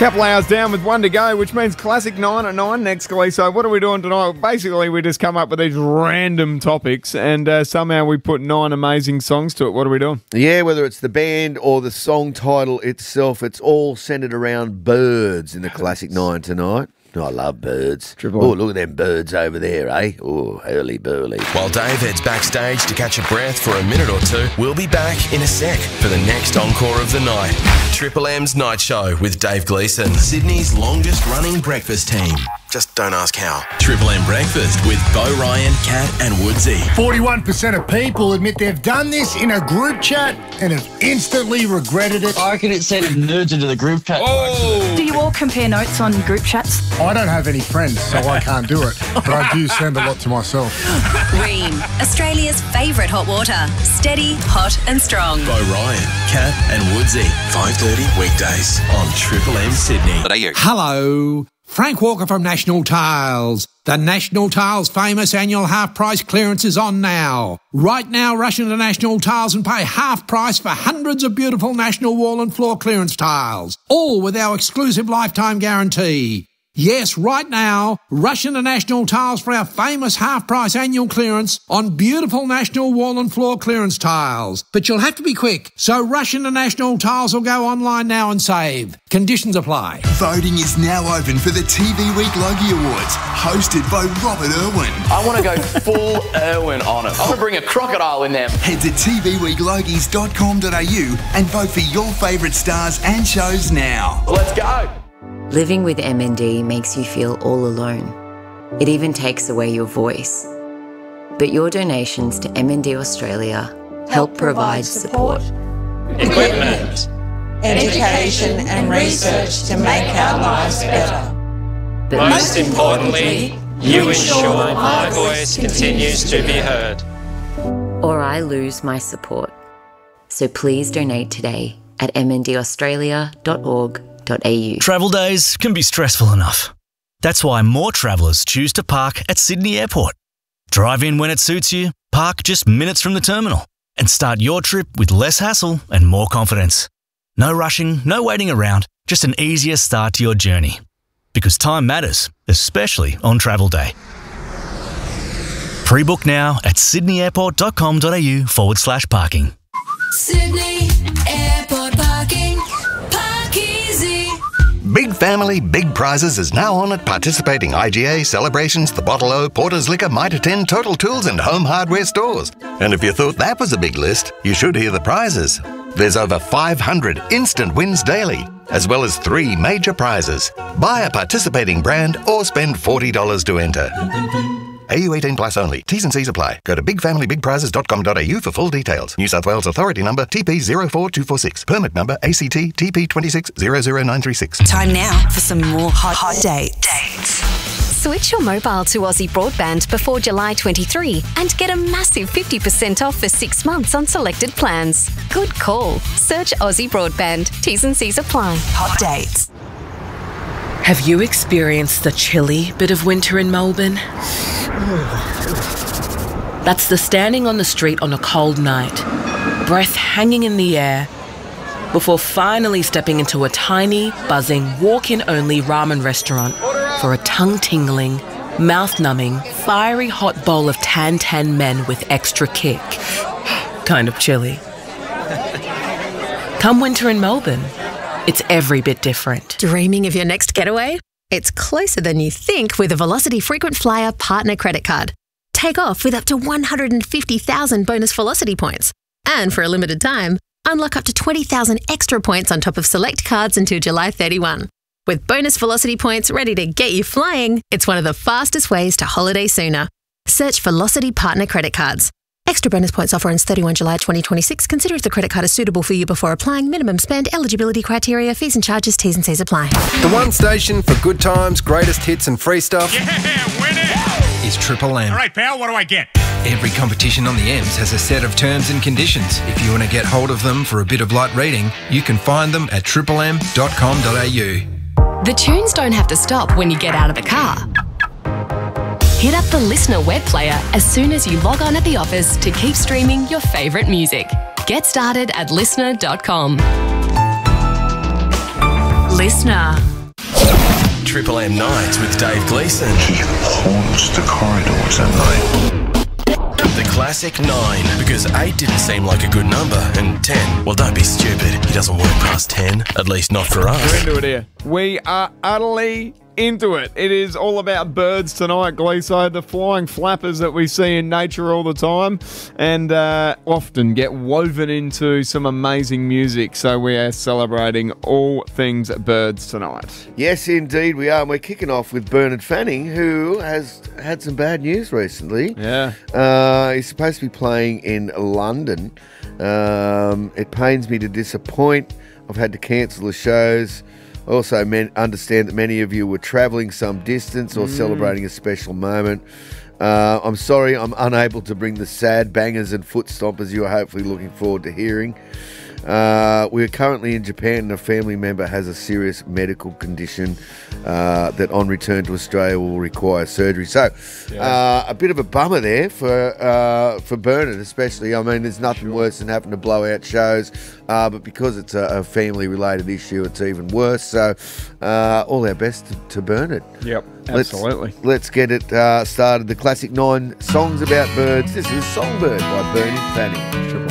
Couple hours down with one to go, which means classic 9 at 9 next, Glee. So what are we doing tonight? Basically, we just come up with these random topics and somehow we put 9 amazing songs to it. What are we doing? Yeah, whether it's the band or the song title itself, it's all centred around birds in the classic 9 tonight. Oh, I love birds. Oh, look at them birds over there, eh? Oh, hurly-burly. While Dave heads backstage to catch a breath for a minute or two, we'll be back in a sec for the next encore of the night. Triple M's Night Show with Dave Gleeson. Sydney's longest-running breakfast team. Just don't ask how. Triple M Breakfast with Bo Ryan, Kat and Woodsy. 41% of people admit they've done this in a group chat and have instantly regretted it. I reckon it sent nerds into the group chat. Oh. Do you all compare notes on group chats? I don't have any friends, so I can't do it. But I do send a lot to myself. Ream, Australia's favourite hot water. Steady, hot and strong. Bo Ryan, Kat and Woodsy. 5:30 weekdays on Triple M Sydney. Hello. Frank Walker from National Tiles. The National Tiles famous annual half-price clearance is on now. Right now, rush into National Tiles and pay half price for hundreds of beautiful National wall and floor clearance tiles, all with our exclusive lifetime guarantee. Yes, right now, rush into National Tiles for our famous half-price annual clearance on beautiful National wall and floor clearance tiles. But you'll have to be quick, so rush into National Tiles or go online now and save. Conditions apply. Voting is now open for the TV Week Logie Awards, hosted by Robert Irwin. I want to go full Irwin on it. I want to bring a crocodile in there. Head to tvweeklogies.com.au and vote for your favourite stars and shows now. Let's go. Living with MND makes you feel all alone. It even takes away your voice. But your donations to MND Australia help provide support, equipment, education and research to make our lives better. But most importantly, you ensure my voice continues to be heard. Or I lose my support. So please donate today at mndaustralia.org.au. Travel days can be stressful enough. That's why more travellers choose to park at Sydney Airport. Drive in when it suits you, park just minutes from the terminal, and start your trip with less hassle and more confidence. No rushing, no waiting around, just an easier start to your journey. Because time matters, especially on travel day. Pre-book now at sydneyairport.com.au/parking. Sydney Airport parking. Park easy. Big Family, Big Prizes is now on at participating IGA, Celebrations, The Bottle O, Porter's Liquor, Mitre 10, Total Tools and Home Hardware stores. And if you thought that was a big list, you should hear the prizes. There's over 500 instant wins daily, as well as 3 major prizes. Buy a participating brand or spend $40 to enter. AU 18 plus only. T's and C's apply. Go to bigfamilybigprizes.com.au for full details. New South Wales Authority number TP04246. Permit number ACT TP2600936. Time now for some more hot dates. Switch your mobile to Aussie Broadband before July 23 and get a massive 50% off for 6 months on selected plans. Good call. Search Aussie Broadband. T's and C's apply. Hot dates. Have you experienced the chilly bit of winter in Melbourne? That's the standing on the street on a cold night, breath hanging in the air, before finally stepping into a tiny, buzzing, walk-in-only ramen restaurant for a tongue-tingling, mouth-numbing, fiery hot bowl of tan men with extra kick. Kind of chilly. Come winter in Melbourne, it's every bit different. Dreaming of your next getaway? It's closer than you think with a Velocity Frequent Flyer Partner Credit Card. Take off with up to 150,000 bonus Velocity points. And for a limited time, unlock up to 20,000 extra points on top of select cards until July 31. With bonus Velocity points ready to get you flying, it's one of the fastest ways to holiday sooner. Search Velocity Partner Credit Cards. Extra bonus points offer ends 31 July 2026. Consider if the credit card is suitable for you before applying. Minimum spend, eligibility criteria, fees and charges, T's and C's apply. The one station for good times, greatest hits and free stuff. Yeah, win it! Is Triple M. All right, pal, what do I get? Every competition on the M's has a set of terms and conditions. If you want to get hold of them for a bit of light reading, you can find them at triplem.com.au. The tunes don't have to stop when you get out of the car. Hit up the Listener web player as soon as you log on at the office to keep streaming your favourite music. Get started at listener.com. Listener. Triple M Nights with Dave Gleeson. He haunts the corridors at night. The classic 9, because 8 didn't seem like a good number, and 10, well, don't be stupid. He doesn't work past 10, at least not for us. We're into it here. We are utterly into it. It is all about birds tonight, Gleeso, the flying flappers that we see in nature all the time and often get woven into some amazing music. So we are celebrating all things birds tonight. Yes, indeed we are. And we're kicking off with Bernard Fanning, who has had some bad news recently. Yeah. He's supposed to be playing in London. It pains me to disappoint. I've had to cancel the shows. I also understand that many of you were travelling some distance or celebrating a special moment. I'm sorry I'm unable to bring the sad bangers and foot stompers you are hopefully looking forward to hearing. We're currently in Japan and a family member has a serious medical condition that on return to Australia will require surgery. So a bit of a bummer there for Bernard especially. I mean, there's nothing worse than having to blow out shows, but because it's a family-related issue, it's even worse. So all our best to Bernard. Yep, absolutely. Let's get it started. The classic 9 songs about birds. This is Songbird by Bernard Fanning.